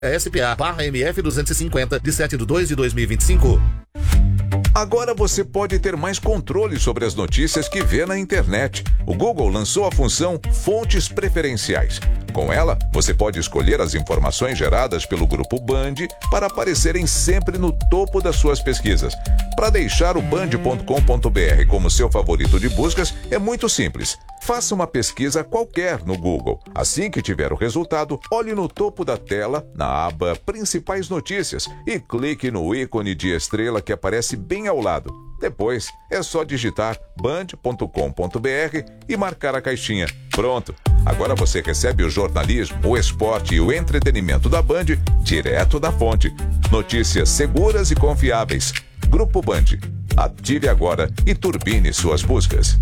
SPA/MF 250 de 7/2/2025. Agora você pode ter mais controle sobre as notícias que vê na internet. O Google lançou a função Fontes Preferenciais. Com ela, você pode escolher as informações geradas pelo Grupo Band para aparecerem sempre no topo das suas pesquisas. Para deixar o band.com.br como seu favorito de buscas, é muito simples. Faça uma pesquisa qualquer no Google. Assim que tiver o resultado, olhe no topo da tela, na aba Principais Notícias, e clique no ícone de estrela que aparece bem ao lado. Depois, é só digitar band.com.br e marcar a caixinha. Pronto! Agora você recebe o jornalismo, o esporte e o entretenimento da Band direto da fonte. Notícias seguras e confiáveis. Grupo Band. Ative agora e turbine suas buscas.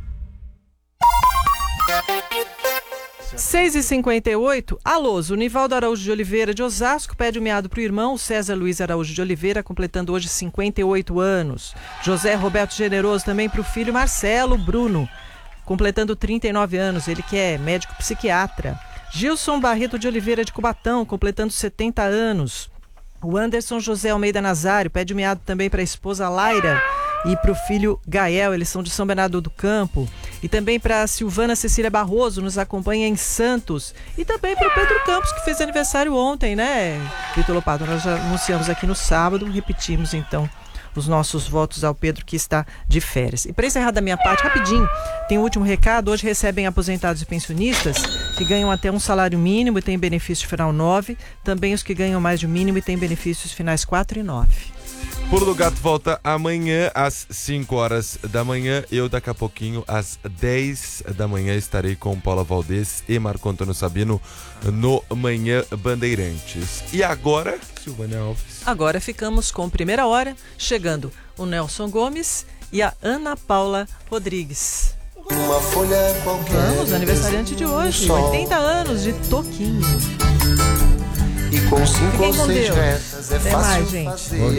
6h58, alô, Zunivaldo Araújo de Oliveira de Osasco pede um miado para o irmão César Luiz Araújo de Oliveira, completando hoje 58 anos. José Roberto Generoso também para o filho Marcelo Bruno, completando 39 anos, ele que é médico psiquiatra. Gilson Barreto de Oliveira de Cubatão, completando 70 anos. O Anderson José Almeida Nazário pede um miado também para a esposa Laira e para o filho Gael, eles são de São Bernardo do Campo. E também para a Silvana Cecília Barroso, nos acompanha em Santos. E também para o Pedro Campos, que fez aniversário ontem, né, Vitor Lopato? Nós já anunciamos aqui no sábado, repetimos então os nossos votos ao Pedro, que está de férias. E para encerrar da minha parte, rapidinho, tem um último recado. Hoje recebem aposentados e pensionistas que ganham até um salário mínimo e têm benefício final 9. Também os que ganham mais de um mínimo e têm benefícios finais 4 e 9. Pulo do Gato volta amanhã às 5 horas da manhã. Eu daqui a pouquinho às 10 da manhã estarei com Paula Valdez e Marco Antônio Sabino no Manhã Bandeirantes. E agora, Silvânia Alves. Agora ficamos com Primeira Hora, chegando o Nelson Gomes e a Ana Paula Rodrigues. Uma folha qualquer. Vamos, aniversariante de hoje, 80 anos de Toquinho. E com 5 ou 6 Deus. retas é Até fácil mais, gente. fazer.